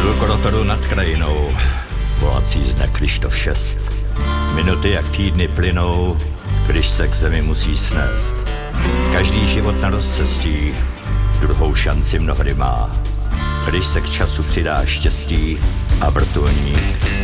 Lokorotoru nad krajinou, volací zde Kryštof 6. Minuty jak týdny plynou, když se k zemi musí snést. Každý život na rozcestí druhou šanci mnohdy má. Když se k času přidá štěstí a vrtulník